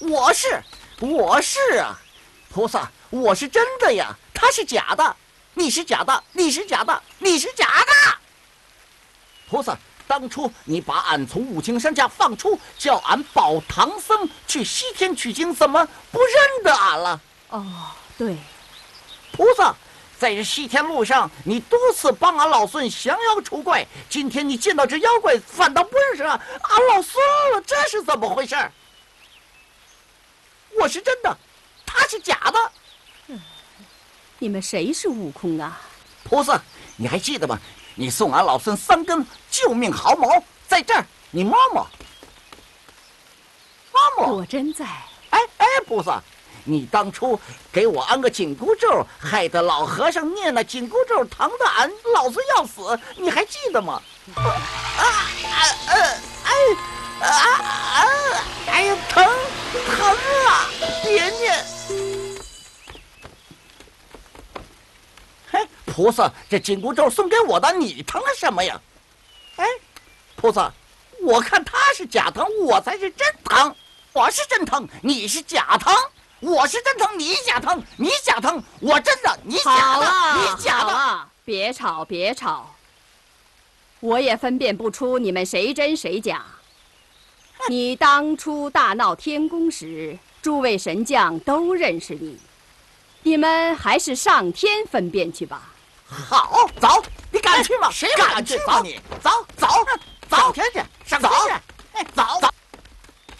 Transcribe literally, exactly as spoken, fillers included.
我是，我是啊，菩萨，我是真的呀，他是假的，你是假的，你是假的，你是假的。菩萨，当初你把俺从五清山下放出，叫俺保唐僧去西天取经，怎么不认得俺了？ 哦，对， 菩萨。在这西天路上，你多次帮俺老孙降妖除怪，今天你见到这妖怪，反倒不认识俺老孙了，这是怎么回事？我是真的，他是假的。 嗯，你们谁是悟空啊？ 菩萨，你还记得吗？你送俺老孙三根救命毫毛，在这儿，你摸摸，摸摸。 果真在。 哎哎，菩萨。你当初给我安个紧箍咒，害得老和尚念那紧箍咒，疼得俺老子要死，你还记得吗？啊啊啊！哎啊啊！哎呀，疼疼啊！别念！嘿，菩萨，这紧箍咒送给我的，你疼什么呀？哎，菩萨，我看他是假疼，我才是真疼。我是真疼，你是假疼。我是真疼，你假疼，你假疼，我真的，你假的，你假的。 好了，别吵，别吵。我也分辨不出你们谁真谁假。你当初大闹天宫时，诸位神将都认识你，你们还是上天分辨去吧。 好，走，你敢去吗？谁敢去吗？你走走走，上天去，上天去，走走。